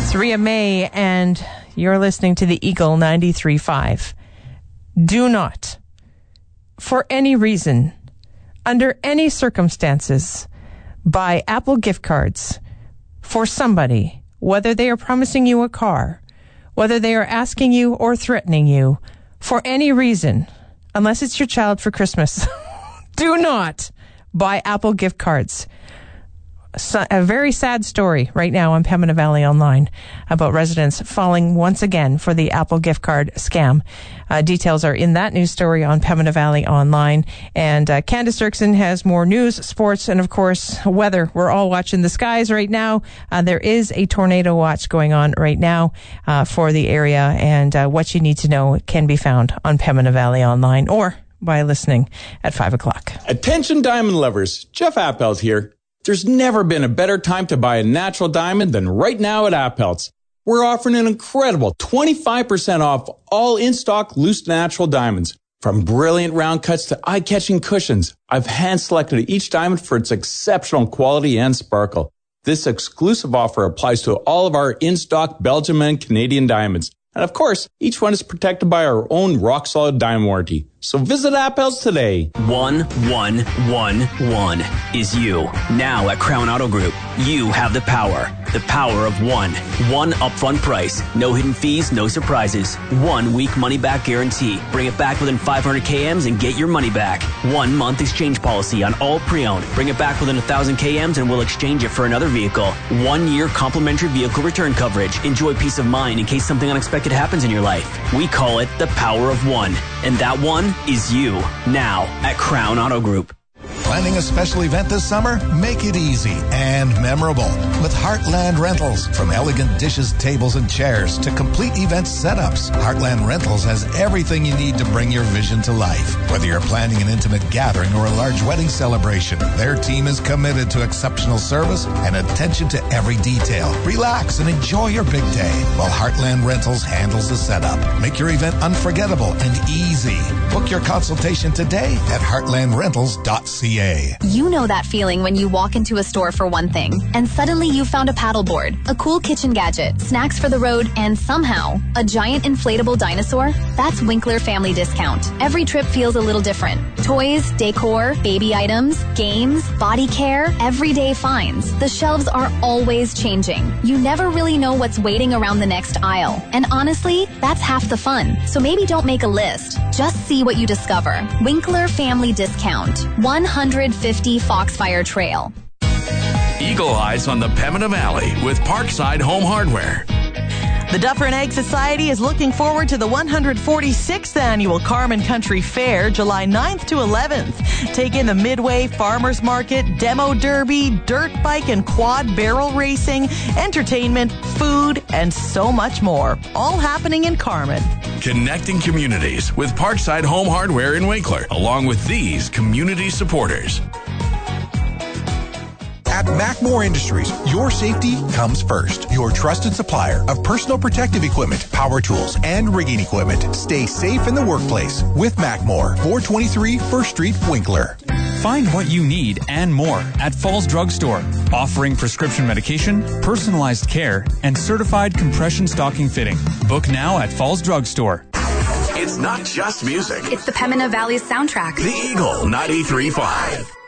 It's Ria May, and you're listening to the Eagle 93.5. Do not, for any reason, under any circumstances, buy Apple gift cards for somebody, whether they are promising you a car, whether they are asking you or threatening you, for any reason, unless it's your child for Christmas. Do not buy Apple gift cards. A very sad story right now on Pembina Valley Online about residents falling once again for the Apple gift card scam. Details are in that news story on Pembina Valley Online. And Candace Dirksen has more news, sports, and of course, weather. We're all watching the skies right now. There is a tornado watch going on right now for the area. And what you need to know can be found on Pembina Valley Online or by listening at 5 o'clock. Attention diamond lovers, Jeff Appelt here. There's never been a better time to buy a natural diamond than right now at Appelt's. We're offering an incredible 25% off all in-stock loose natural diamonds. From brilliant round cuts to eye-catching cushions, I've hand-selected each diamond for its exceptional quality and sparkle. This exclusive offer applies to all of our in-stock Belgium and Canadian diamonds. And of course, each one is protected by our own rock-solid diamond warranty. So visit Appel's today. 1111 is you. Now at Crown Auto Group, you have the power. The power of one. One upfront price. No hidden fees, no surprises. 1 week money back guarantee. Bring it back within 500 KMs and get your money back. 1 month exchange policy on all pre-owned. Bring it back within 1,000 KMs and we'll exchange it for another vehicle. 1 year complimentary vehicle return coverage. Enjoy peace of mind in case something unexpected happens in your life. We call it the power of one. And that one is you. Now at Crown Auto Group. Planning a special event this summer? Make it easy and memorable with Heartland Rentals. From elegant dishes, tables, and chairs to complete event setups, Heartland Rentals has everything you need to bring your vision to life. Whether you're planning an intimate gathering or a large wedding celebration, their team is committed to exceptional service and attention to every detail. Relax and enjoy your big day while Heartland Rentals handles the setup. Make your event unforgettable and easy. Book your consultation today at heartlandrentals.ca. You know that feeling when you walk into a store for one thing, and suddenly you found a paddleboard, a cool kitchen gadget, snacks for the road, and somehow a giant inflatable dinosaur? That's Winkler Family Discount. Every trip feels a little different. Toys, decor, baby items, games, body care, everyday finds. The shelves are always changing. You never really know what's waiting around the next aisle. And honestly, that's half the fun. So maybe don't make a list. Just see what you discover. Winkler Family Discount. 150 Foxfire Trail. Eagle Eyes on the Pembina Valley with Parkside Home Hardware. The Dufferin Egg Society is looking forward to the 146th Annual Carman Country Fair, July 9th to 11th. Take in the Midway Farmers Market, Demo Derby, dirt bike and quad barrel racing, entertainment, food, and so much more. All happening in Carman. Connecting communities with Parkside Home Hardware in Winkler, along with these community supporters. At Macmore Industries, your safety comes first. Your trusted supplier of personal protective equipment, power tools, and rigging equipment. Stay safe in the workplace with Macmore, 423 First Street, Winkler. Find what you need and more at Falls Drug Store, offering prescription medication, personalized care, and certified compression stocking fitting. Book now at Falls Drug Store. It's not just music. It's the Pembina Valley soundtrack. The Eagle 93.5.